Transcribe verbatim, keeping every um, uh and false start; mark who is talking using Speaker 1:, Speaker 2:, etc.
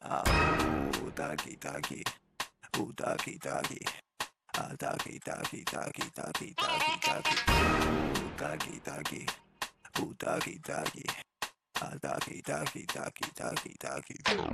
Speaker 1: Ah, ooh, taki taki, ooh taki taki, ah taki taki taki taki taki taki, ooh taki taki, ooh taki taki, ah taki taki taki taki taki.